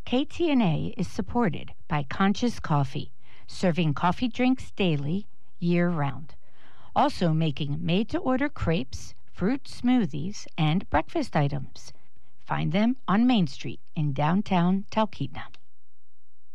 KTNA is supported by Conscious Coffee, serving coffee drinks daily, year-round. Also making made-to-order crepes, fruit smoothies, and breakfast items. Find them on Main Street in downtown Talkeetna.